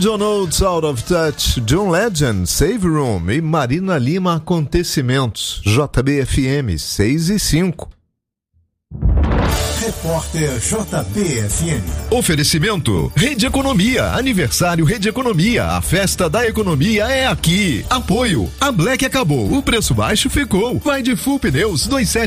John Oates, Out of Touch, John Legend, Save Room e Marina Lima, Acontecimentos, JBFM 6:05. Repórter JBFM. Oferecimento Rede Economia, aniversário Rede Economia, a festa da economia é aqui. Apoio, a Black acabou, o preço baixo ficou. Vai de Full Pneus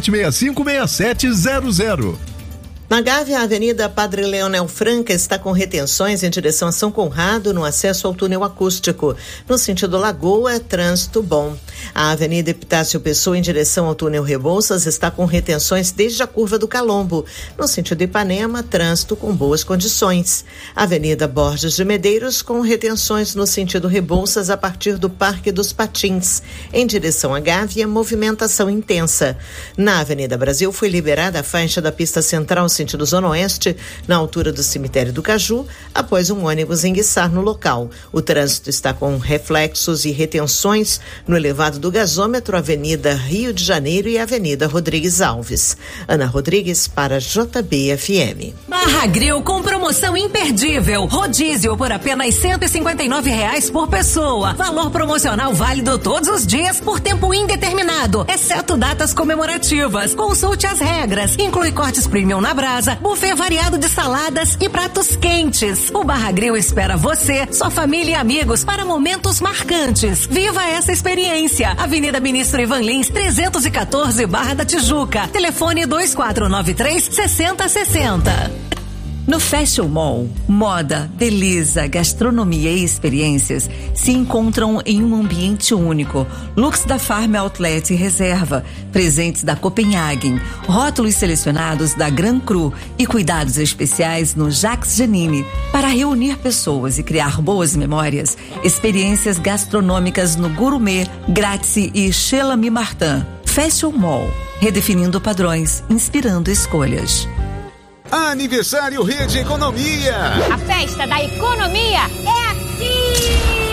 27656700. Na Gávea, a Avenida Padre Leonel Franca está com retenções em direção a São Conrado no acesso ao túnel acústico. No sentido Lagoa, trânsito bom. A Avenida Epitácio Pessoa em direção ao túnel Rebouças está com retenções desde a curva do Calombo. No sentido Ipanema, trânsito com boas condições. Avenida Borges de Medeiros com retenções no sentido Rebouças a partir do Parque dos Patins. Em direção à Gávea, movimentação intensa. Na Avenida Brasil foi liberada a faixa da pista central sentido Zona Oeste, na altura do cemitério do Caju, após um ônibus enguiçar no local. O trânsito está com reflexos e retenções no elevado do gasômetro, Avenida Rio de Janeiro e Avenida Rodrigues Alves. Ana Rodrigues para JBFM. Barra Grill com promoção imperdível. Rodízio por apenas R$159 por pessoa. Valor promocional válido todos os dias por tempo indeterminado, exceto datas comemorativas. Consulte as regras. Inclui cortes premium na brasa, buffet variado de saladas e pratos quentes. O Barra Grill espera você, sua família e amigos para momentos marcantes. Viva essa experiência. Avenida Ministro Ivan Lins, 314, Barra da Tijuca. Telefone 2493-6060. No Fashion Mall, moda, beleza, gastronomia e experiências se encontram em um ambiente único. Looks da Farm Outlet e Reserva, presentes da Copenhagen, rótulos selecionados da Gran Cru e cuidados especiais no Jacques Janine. Para reunir pessoas e criar boas memórias, experiências gastronômicas no Gourmet, Grazie e Chez L'Ami Martin. Fashion Mall, redefinindo padrões, inspirando escolhas. Aniversário Rede Economia. A festa da economia é aqui.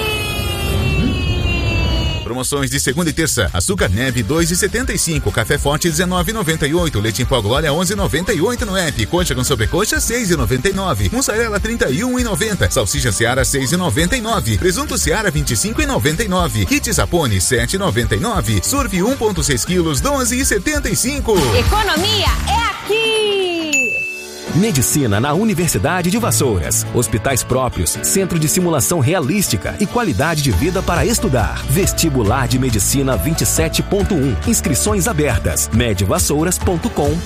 Promoções de segunda e terça. Açúcar neve 2,75, café forte 19,98, leite em pó Glória 11,98 no app, coxa com sobrecoxa 6,99, mussarela 31,90, salsicha Seara 6,99, presunto Seara 25,99, kit Sapone 7,99, surf 1,6 quilos 12,75. Economia é aqui. Medicina na Universidade de Vassouras. Hospitais próprios, centro de simulação realística e qualidade de vida para estudar. Vestibular de Medicina 27.1. Inscrições abertas. medvassouras.com.br.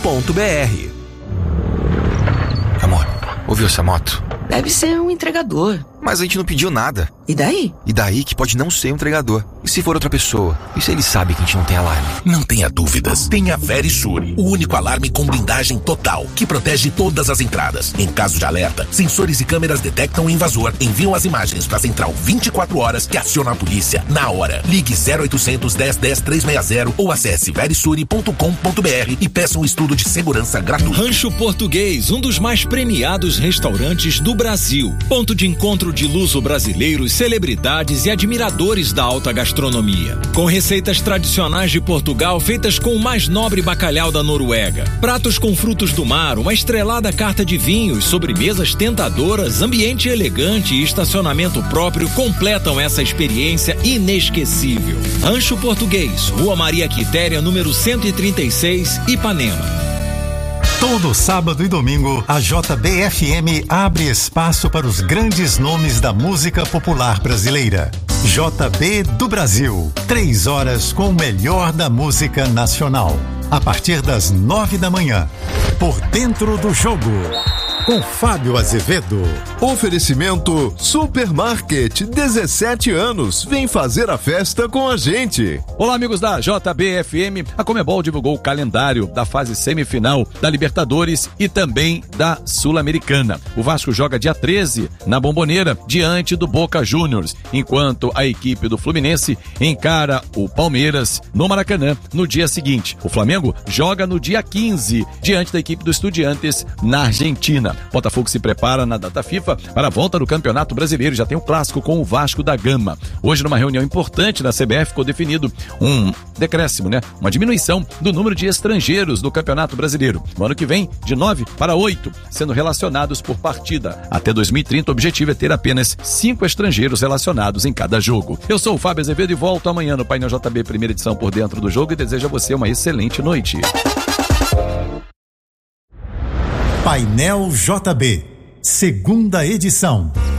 Amor, ouviu essa moto? Deve ser um entregador. Mas a gente não pediu nada. E daí? E daí que pode não ser um entregador. E se for outra pessoa? E se ele sabe que a gente não tem alarme? Não tenha dúvidas. Tem a Verisure, o único alarme com blindagem total, que protege todas as entradas. Em caso de alerta, sensores e câmeras detectam o invasor, enviam as imagens para a central 24 horas que aciona a polícia na hora. Ligue 0800 10 10 360 ou acesse verisure.com.br e peça um estudo de segurança gratuito. Rancho Português, um dos mais premiados restaurantes do Brasil. Ponto de encontro de luso-brasileiros, celebridades e admiradores da alta gastronomia. Com receitas tradicionais de Portugal feitas com o mais nobre bacalhau da Noruega. Pratos com frutos do mar, uma estrelada carta de vinhos, sobremesas tentadoras, ambiente elegante e estacionamento próprio completam essa experiência inesquecível. Rancho Português, Rua Maria Quitéria, número 136, Ipanema. Todo sábado e domingo, a JBFM abre espaço para os grandes nomes da música popular brasileira. JB do Brasil, 3 horas com o melhor da música nacional. A partir das 9 da manhã, por dentro do jogo, com Fábio Azevedo. Oferecimento Supermarket, 17 anos. Vem fazer a festa com a gente. Olá, amigos da JBFM. A Conmebol divulgou o calendário da fase semifinal da Libertadores e também da Sul-Americana. O Vasco joga dia 13 na Bombonera, diante do Boca Juniors, enquanto a equipe do Fluminense encara o Palmeiras no Maracanã no dia seguinte. O Flamengo joga no dia 15, diante da equipe do Estudiantes na Argentina. Argentina. Botafogo se prepara na data FIFA para a volta do Campeonato Brasileiro. Já tem o clássico com o Vasco da Gama. Hoje, numa reunião importante na CBF, ficou definido um decréscimo, uma diminuição do número de estrangeiros do Campeonato Brasileiro. No ano que vem, de 9 para 8, sendo relacionados por partida. Até 2030, o objetivo é ter apenas 5 estrangeiros relacionados em cada jogo. Eu sou o Fábio Azevedo e volto amanhã no Painel JB, primeira edição Por Dentro do Jogo, e desejo a você uma excelente noite. Painel JB, segunda edição.